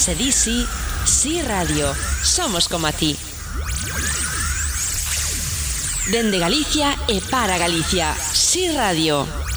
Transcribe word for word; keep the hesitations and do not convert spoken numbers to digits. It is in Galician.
se di sí, Sí Radio. Somos como a ti. Dende Galicia e para Galicia. Sí Radio.